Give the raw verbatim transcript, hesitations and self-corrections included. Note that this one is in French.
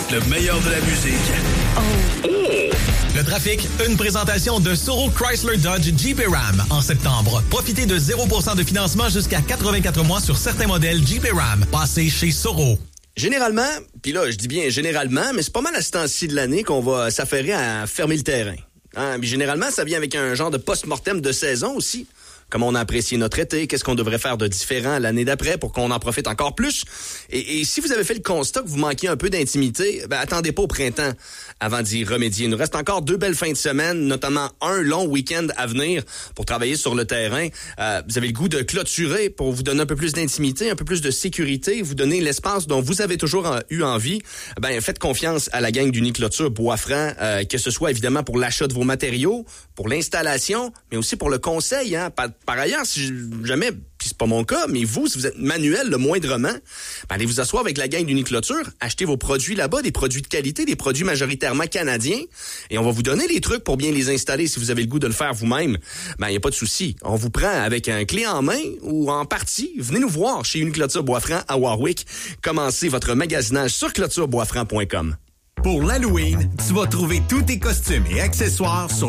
le meilleur de la musique. Oh. Oh. Le trafic, une présentation de Soro Chrysler Dodge Jeep et Ram. En septembre, profitez de zéro pour cent de financement jusqu'à quatre-vingt-quatre mois sur certains modèles Jeep et Ram. Passez chez Soro. Généralement, puis là, je dis bien généralement, mais c'est pas mal à ce temps-ci de l'année qu'on va s'affairer à fermer le terrain. Hein? Puis généralement, ça vient avec un genre de post-mortem de saison aussi. Comment on a apprécié notre été, qu'est-ce qu'on devrait faire de différent l'année d'après pour qu'on en profite encore plus. Et, et si vous avez fait le constat que vous manquiez un peu d'intimité, ben attendez pas au printemps avant d'y remédier. Il nous reste encore deux belles fins de semaine, notamment un long week-end à venir pour travailler sur le terrain. Euh, vous avez le goût de clôturer pour vous donner un peu plus d'intimité, un peu plus de sécurité, vous donner l'espace dont vous avez toujours euh, eu envie. Ben faites confiance à la gang d'Uniclôture Bois-Franc, euh, que ce soit évidemment pour l'achat de vos matériaux, pour l'installation, mais aussi pour le conseil, hein. Par, par ailleurs, si jamais, puis c'est pas mon cas, mais vous, si vous êtes manuel le moindrement, ben allez vous asseoir avec la gang d'Uniclôture, achetez vos produits là-bas, des produits de qualité, des produits majoritairement canadiens, et on va vous donner les trucs pour bien les installer si vous avez le goût de le faire vous-même. Ben il y a pas de souci, on vous prend avec un clé en main ou en partie. Venez nous voir chez Uniclôture Bois-Franc à Warwick. Commencez votre magasinage sur clôture bois franc point com. Pour l'Halloween, tu vas trouver tous tes costumes et accessoires sur